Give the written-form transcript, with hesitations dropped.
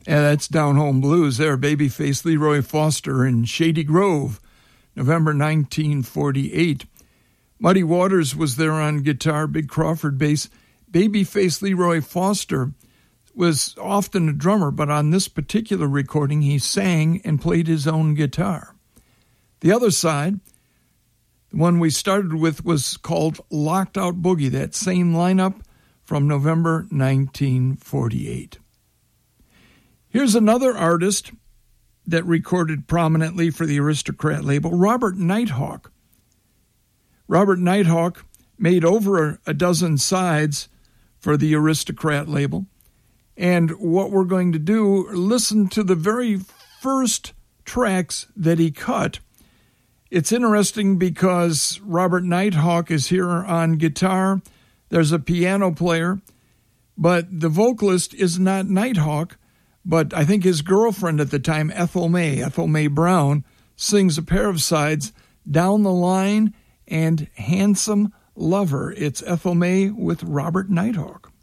And that's Down Home Blues there, Babyface Leroy Foster in Shady Grove, November 1948. Muddy Waters was there on guitar, Big Crawford bass. Babyface Leroy Foster was often a drummer, but on this particular recording, he sang and played his own guitar. The other side, the one we started with, was called Locked Out Boogie, that same lineup from November 1948. Here's another artist that recorded prominently for the Aristocrat label, Robert Nighthawk. Robert Nighthawk made over a dozen sides for the Aristocrat label. And what we're going to do, listen to the very first tracks that he cut. It's interesting because Robert Nighthawk is here on guitar. There's a piano player, but the vocalist is not Nighthawk, but I think his girlfriend at the time, Ethel May Brown, sings a pair of sides, Down the Line and Handsome Lover. It's Ethel May with Robert Nighthawk.